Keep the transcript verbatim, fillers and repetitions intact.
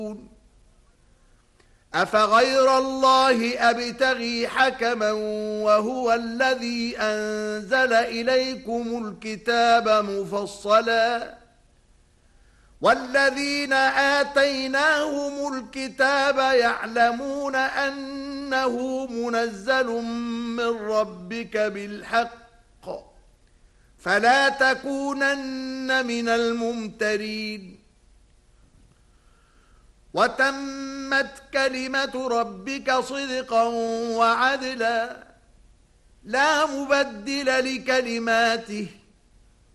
أفغير الله أبتغي حكما وهو الذي أنزل إليكم الكتاب مفصلا والذين آتيناهم الكتاب يعلمون أنه منزل من ربك بالحق فلا تكونن من الممترين وتمت كلمة ربك صدقا وعدلا لا مبدل لكلماته